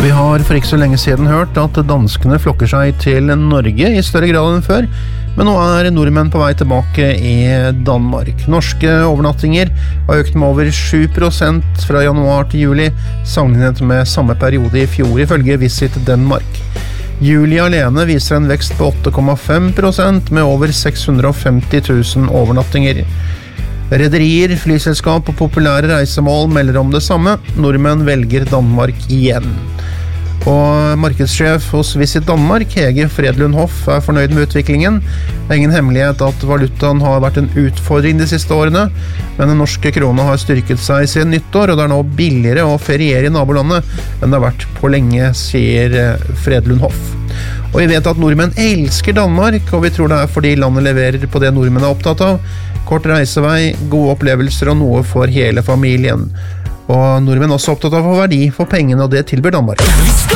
Vi har for ikke så lenge siden hørt at danskene flokker seg til Norge i større grad enn før, men nå nordmenn på vei tilbake i Danmark. Norske overnattinger har økt med over 7% fra januar til juli, sammenlignet med samme periode i fjor, ifølge Visit Denmark. Juli alene viser en vekst på 8,5% med over 650 000 overnattinger. Rederier, flyselskap og populære reisemål melder om det samme. Nordmenn velger Danmark igjen. Og markedssjef hos Visit Danmark, Hege Fredlund Hoff, fornøyd med utviklingen. Det ingen hemmelighet at valutaen har vært en utfordring de siste årene, men den norske krona har styrket seg siden nyttår, og det nå billigere å feriere i nabolandet enn det har vært på lenge, sier Fredlund Hoff. Og vi vet at nordmenn elsker Danmark, og vi tror det fordi landet leverer på det nordmenn opptatt av. Kort reisevei, gode opplevelser og noe for hele familien. Og nordmenn også opptatt av å få verdi for pengene, og det tilbyr Danmark.